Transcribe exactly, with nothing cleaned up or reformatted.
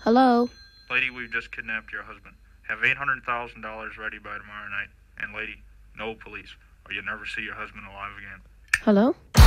Hello? Lady, we've just kidnapped your husband. Have eight hundred thousand dollars ready by tomorrow night. And lady, no police, or you'll never see your husband alive again. Hello?